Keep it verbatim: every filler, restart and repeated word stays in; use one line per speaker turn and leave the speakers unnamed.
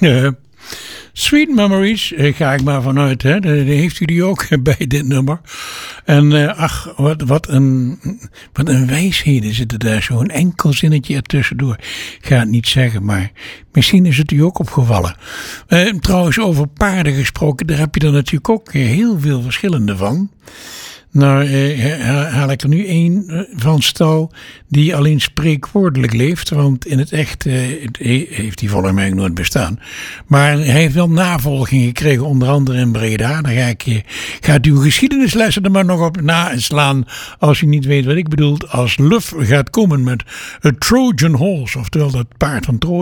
Uh, Sweet Memories, uh, ga ik maar vanuit. Hè? Dat heeft u die ook bij dit nummer. En uh, ach, wat, wat, een, wat een wijsheden zitten daar. Zo'n enkel zinnetje ertussendoor. Ik ga het niet zeggen, maar misschien is het u ook opgevallen. Uh, trouwens, over paarden gesproken, daar heb je er natuurlijk ook heel veel verschillende van. Nou eh, haal ik er nu één van stal die alleen spreekwoordelijk leeft. Want in het echt eh, heeft die volgens mij nooit bestaan. Maar hij heeft wel navolging gekregen, onder andere in Breda. Daar ga ik, gaat uw geschiedenislessen er maar nog op naslaan. Als u niet weet wat ik bedoel. Als Luf gaat komen met het Trojan Horse. Oftewel dat paard van Troje.